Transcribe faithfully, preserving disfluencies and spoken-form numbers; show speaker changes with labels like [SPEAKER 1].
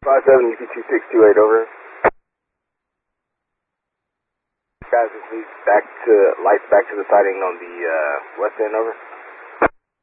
[SPEAKER 1] five seven, U P two six two eight, over. Guys, please back to, lights back to the sighting on the uh, west end, over.